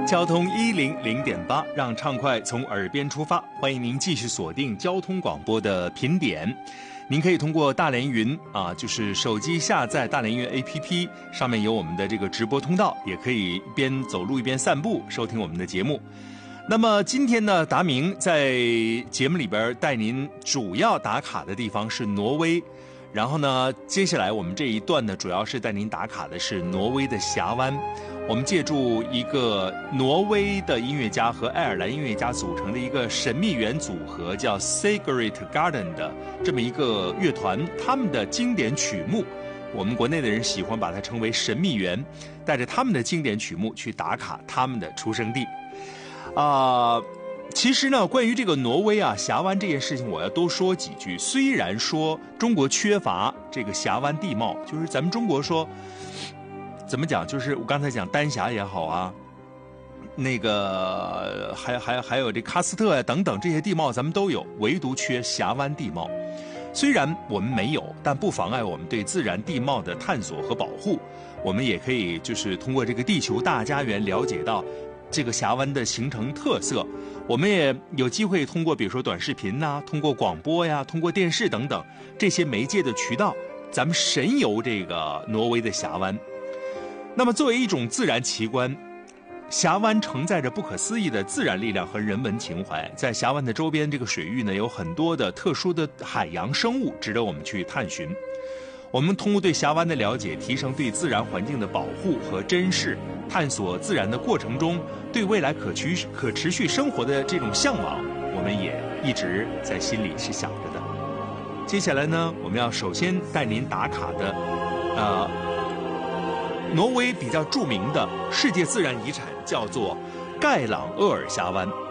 交通100.8，让畅快从耳边出发。欢迎您继续锁定交通广播的评点。您可以通过大连云就是手机下载大连云 APP， 上面有我们的这个直播通道，也可以一边走路一边散步收听我们的节目。那么今天呢，达明在节目里边带您主要打卡的地方是挪威，然后呢，接下来我们这一段呢，主要是带您打卡的是挪威的峡湾。我们借助一个挪威的音乐家和爱尔兰音乐家组成的一个神秘园组合，叫 Secret Garden 的这么一个乐团，他们的经典曲目，我们国内的人喜欢把它称为神秘园，带着他们的经典曲目去打卡他们的出生地。其实呢，关于这个挪威峡湾这件事情，我要多说几句。虽然说中国缺乏这个峡湾地貌，就是咱们中国说怎么讲，就是我刚才讲丹霞也好那个还有这喀斯特等等这些地貌咱们都有，唯独缺峡湾地貌。虽然我们没有，但不妨碍我们对自然地貌的探索和保护。我们也可以就是通过这个地球大家园了解到这个峡湾的形成特色。我们也有机会通过比如说短视频通过广播通过电视等等这些媒介的渠道，咱们神游这个挪威的峡湾。那么作为一种自然奇观，峡湾承载着不可思议的自然力量和人文情怀。在峡湾的周边这个水域呢，有很多的特殊的海洋生物值得我们去探寻。我们通过对峡湾的了解，提升对自然环境的保护和珍视，探索自然的过程中对未来可持续生活的这种向往，我们也一直在心里是想着的。接下来呢，我们要首先带您打卡的挪威比较著名的世界自然遗产叫做盖朗厄尔峡湾。